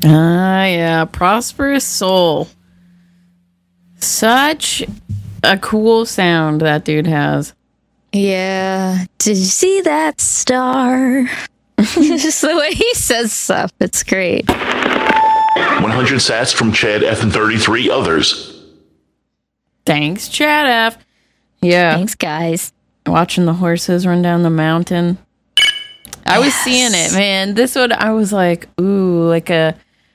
Ah, yeah. Prosperous Soul. Such a cool sound that dude has. Yeah. Did you see that star? Just the way he says stuff. It's great. 100 sats from Chad F and 33 others. Thanks, Chad F. Yeah. Thanks, guys. Watching the horses run down the mountain. I was seeing it, man. This one, I was like, ooh, like a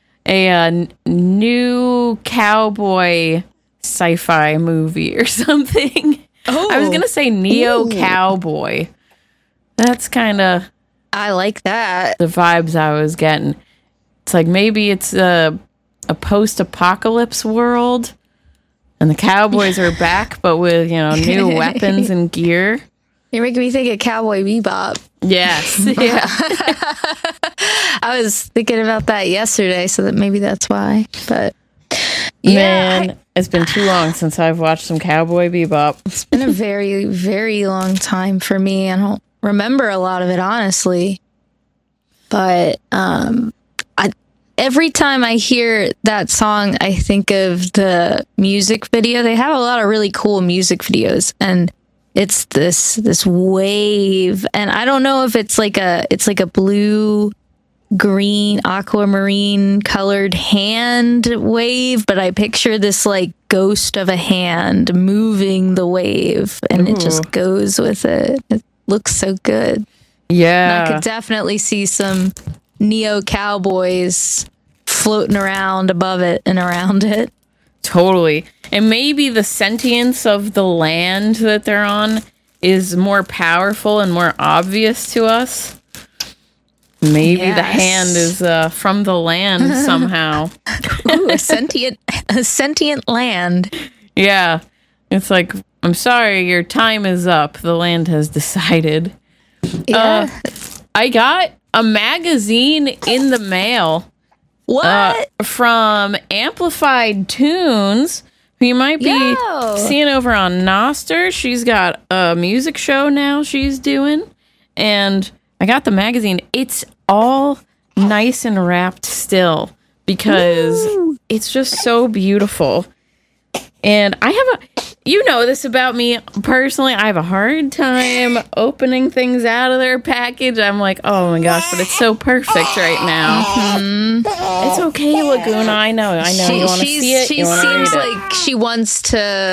new cowboy sci-fi movie or something. Oh. I was going to say Neo Cowboy. That's kind of... I like that. The vibes I was getting. It's like maybe it's a post-apocalypse world and the cowboys are back, but with, new weapons and gear. You're making me think of Cowboy Bebop. Yes. Yeah. I was thinking about that yesterday, so that maybe that's why. But man, it's been too long since I've watched some Cowboy Bebop. It's been a very, very long time for me. I don't remember a lot of it, honestly. But every time I hear that song, I think of the music video. They have a lot of really cool music videos, and it's this wave, and I don't know if it's like a blue, green, aquamarine colored hand wave, but I picture this like ghost of a hand moving the wave, and it just goes with it. It looks so good. Yeah. And I could definitely see some Neo Cowboys floating around above it and around it. Totally. And maybe the sentience of the land that they're on is more powerful and more obvious to us. Maybe the hand is from the land somehow. Ooh, a sentient land. Yeah. It's like, I'm sorry, your time is up. The land has decided. Yeah. I got a magazine in the mail. What? From Amplified Tunes, who you might be seeing over on Noster. She's got a music show now she's doing. And I got the magazine. It's all nice and wrapped still because it's just so beautiful. And I have this about me personally. I have a hard time opening things out of their package. I'm like, oh my gosh, but it's so perfect right now. Mm-hmm. It's okay, Laguna. I know you want to see it. She seems like she wants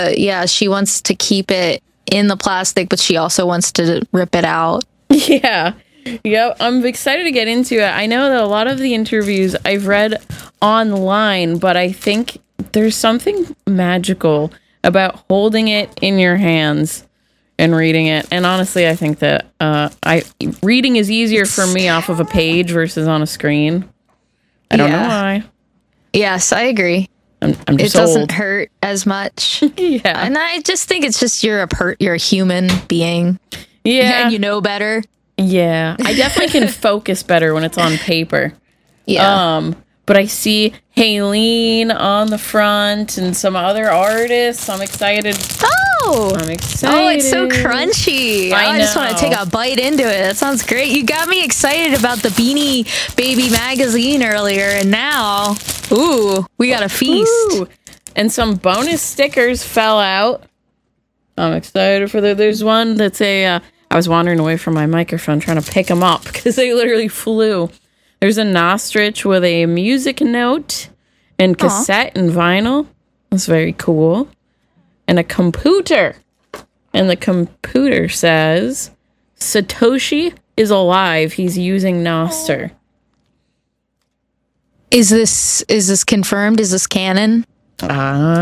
to keep it in the plastic, but she also wants to rip it out. Yeah. Yep. I'm excited to get into it. I know that a lot of the interviews I've read online, but I think there's something magical about holding it in your hands and reading it. And honestly, I think that reading is easier for me off of a page versus on a screen. I don't know why. Yes, I agree. I'm just it doesn't old. hurt as much. Yeah. And I just think it's just you're a human being. Yeah. And you know better. Yeah. I definitely can focus better when it's on paper. Yeah. But I see Haleen on the front and some other artists. I'm excited. I'm excited. Oh, it's so crunchy. I just want to take a bite into it. That sounds great. You got me excited about the Beanie Baby magazine earlier, and now, we got a feast. Ooh. And some bonus stickers fell out. I'm excited for there's one that's I was wandering away from my microphone trying to pick them up because they literally flew. There's a Nostrich with a music note and cassette and vinyl. That's very cool. And a computer. And the computer says, Satoshi is alive. He's using Noster. Is this confirmed? Is this canon?